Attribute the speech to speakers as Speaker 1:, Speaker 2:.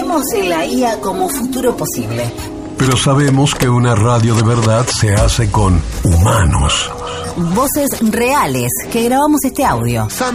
Speaker 1: Vemos en la IA como futuro posible.
Speaker 2: Pero sabemos que una radio de verdad se hace con humanos.
Speaker 1: Voces reales que grabamos este audio.